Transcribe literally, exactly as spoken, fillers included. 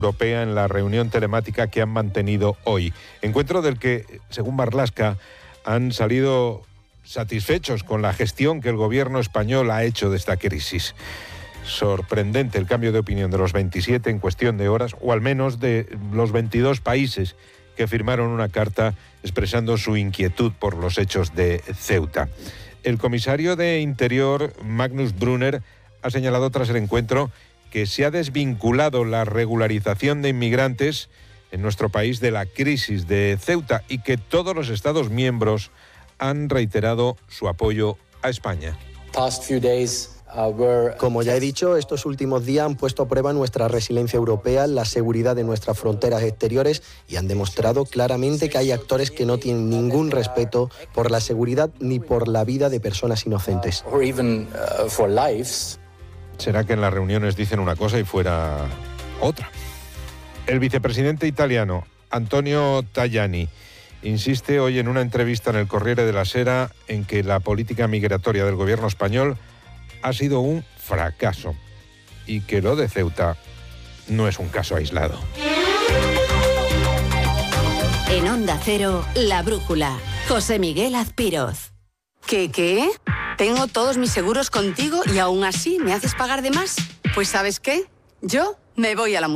Europea en la reunión telemática que han mantenido hoy. Encuentro del que, según Marlaska, han salido satisfechos con la gestión que el gobierno español ha hecho de esta crisis. Sorprendente el cambio de opinión de los veintisiete en cuestión de horas, o al menos de los veintidós países que firmaron una carta expresando su inquietud por los hechos de Ceuta. El comisario de Interior, Magnus Brunner, ha señalado tras el encuentro que se ha desvinculado la regularización de inmigrantes en nuestro país de la crisis de Ceuta y que todos los Estados miembros han reiterado su apoyo a España. Como ya he dicho, estos últimos días han puesto a prueba nuestra resiliencia europea, la seguridad de nuestras fronteras exteriores y han demostrado claramente que hay actores que no tienen ningún respeto por la seguridad ni por la vida de personas inocentes. Será que en las reuniones dicen una cosa y fuera otra. El vicepresidente italiano, Antonio Tajani, insiste hoy en una entrevista en el Corriere della Sera en que la política migratoria del gobierno español ha sido un fracaso y que lo de Ceuta no es un caso aislado. En Onda Cero, La Brújula, José Miguel Azpiroz. ¿Qué, qué? Tengo todos mis seguros contigo y aún así me haces pagar de más. Pues ¿sabes qué? Yo me voy a la